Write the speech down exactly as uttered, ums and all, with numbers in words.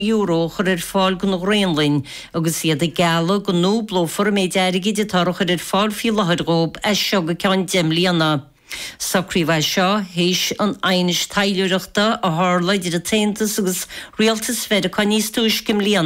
euro chur ar fáil go réonlainn agus iad a geala go nó blófar mé deirigi de tarchar ar fáil fi lahadrób a seo go ceann dimlíanana. Sacríomh seo héis an ainis tailiúireachta a hálaid idir a taontas agus rialtas fed a chu níos túis cim líana.